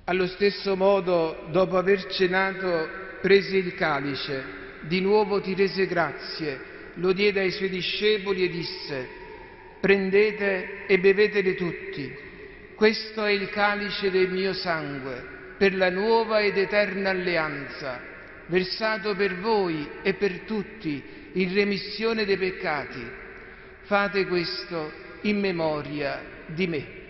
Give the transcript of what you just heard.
Allo stesso modo, dopo aver cenato, prese il calice, di nuovo ti rese grazie, lo diede ai suoi discepoli e disse: «Prendete e bevetene tutti. Questo è il calice del mio sangue, per la nuova ed eterna alleanza, versato per voi e per tutti in remissione dei peccati. Fate questo in memoria di me».